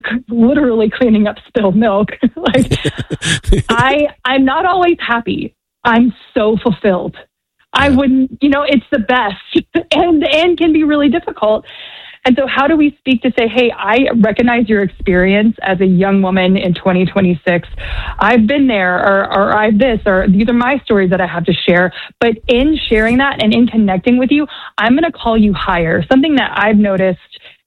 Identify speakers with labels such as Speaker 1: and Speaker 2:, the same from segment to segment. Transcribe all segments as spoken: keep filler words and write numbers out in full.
Speaker 1: literally cleaning up spilled milk. Like I, I'm not always happy. I'm so fulfilled. I wouldn't, you know, it's the best and, and can be really difficult. And so how do we speak to say, hey, I recognize your experience as a young woman in twenty twenty-six. I've been there, or, or I've this, or these are my stories that I have to share. But in sharing that and in connecting with you, I'm going to call you higher. Something that I've noticed,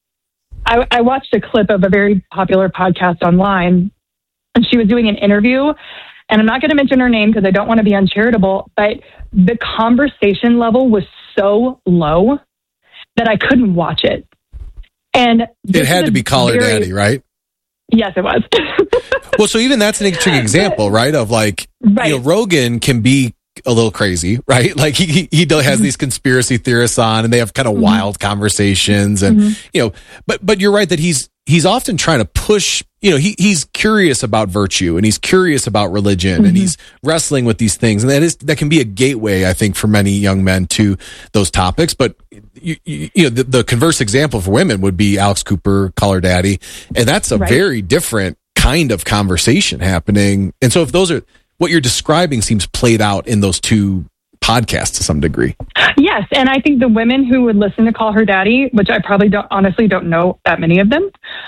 Speaker 1: I, I watched a clip of a very popular podcast online, and she was doing an interview. And I'm not going to mention her name because I don't want to be uncharitable, but the conversation level was so low that I couldn't watch it. And
Speaker 2: it had to be Call Her very, Daddy, right?
Speaker 1: Yes, it was.
Speaker 2: Well, so even that's an interesting example, right? Of like, right. you know, Rogan can be a little crazy, right? Like he he, he has mm-hmm. these conspiracy theorists on, and they have kind of mm-hmm. wild conversations, and mm-hmm. you know, but but you're right that he's he's often trying to push. You know, he he's curious about virtue, and he's curious about religion, mm-hmm. and he's wrestling with these things, and that is that can be a gateway, I think, for many young men to those topics. But you, you, you know, the, the converse example for women would be Alex Cooper, Call Her Daddy, and that's a right. very different kind of conversation happening. And so, if those are what you're describing, seems played out in those two podcasts to some degree.
Speaker 1: Yes, and I think the women who would listen to Call Her Daddy, which I probably don't honestly don't know that many of them,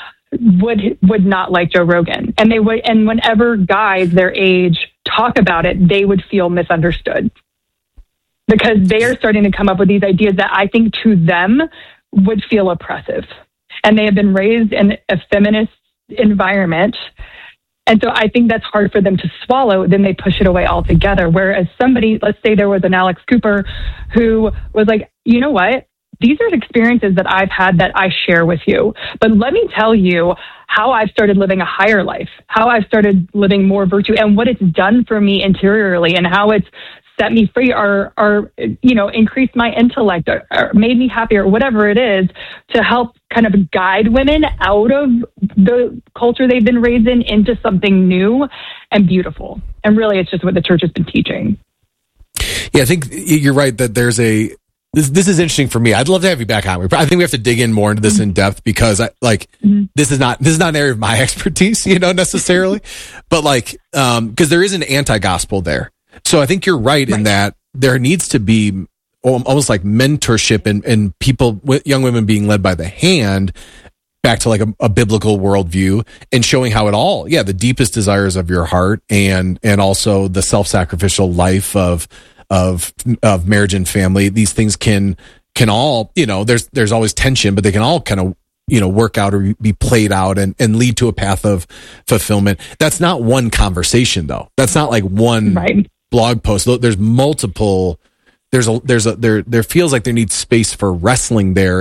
Speaker 1: would would not like Joe Rogan. And they would, and whenever guys their age talk about it, they would feel misunderstood because they are starting to come up with these ideas that I think to them would feel oppressive. And they have been raised in a feminist environment. And so I think that's hard for them to swallow. Then they push it away altogether. Whereas somebody, let's say there was an Alex Cooper who was like, you know what? These are experiences that I've had that I share with you. But let me tell you how I've started living a higher life, how I've started living more virtue, and what it's done for me interiorly, and how it's set me free, or, or you know, increased my intellect, or, or made me happier, whatever it is, to help kind of guide women out of the culture they've been raised in into something new and beautiful. And really, it's just what the church has been teaching.
Speaker 2: Yeah, I think you're right that there's a This this is interesting for me. I'd love to have you back on. I think we have to dig in more into this mm-hmm. in depth because I like mm-hmm. this is not this is not an area of my expertise, you know, necessarily. But like, um, because there is an anti-gospel there. So I think you're right, right in that there needs to be almost like mentorship and and people, young women being led by the hand back to like a, a biblical worldview and showing how it all, yeah, the deepest desires of your heart and and also the self-sacrificial life of. Of of marriage and family, these things can can all, you know, there's there's always tension, but they can all kind of, you know, work out or be played out and, and lead to a path of fulfillment. That's not one conversation though. That's not like one right. blog post. There's multiple. There's a there's a there there feels like there needs space for wrestling there.